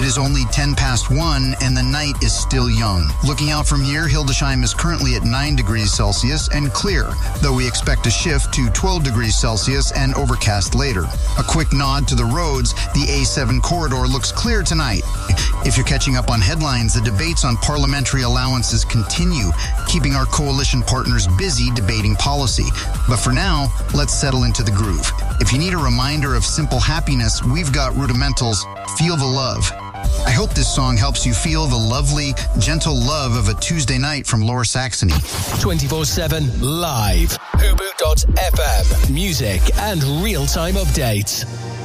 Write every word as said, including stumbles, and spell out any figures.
is only ten past one and the night is still young. Looking out from here, Hildesheim is currently at nine degrees Celsius and clear, though we expect a shift to twelve degrees Celsius and overcast later. A quick nod to the roads, the A seven corridor looks clear tonight. If you're catching up on headlines, the debates on parliamentary allowances continue, keeping our coalition partners busy debating policy. But for now, let's settle into the groove. If you need a reminder of simple happiness, we've got Rudimental's Feel the Love. I hope this song helps you feel the lovely, gentle love of a Tuesday night from Lower Saxony. twenty-four seven live. Hubu dot F M. Music and real-time updates.